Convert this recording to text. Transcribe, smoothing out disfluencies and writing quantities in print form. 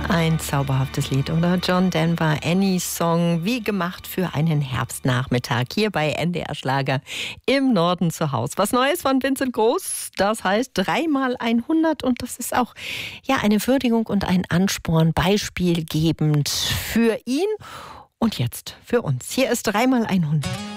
Ein zauberhaftes Lied, oder? John Denver, Any Song, wie gemacht für einen Herbstnachmittag hier bei NDR Schlager im Norden zu Hause. Was Neues von Vincent Groß, das heißt 3x100 und das ist auch eine Würdigung und ein Ansporn, beispielgebend für ihn und jetzt für uns. Hier ist 3x100.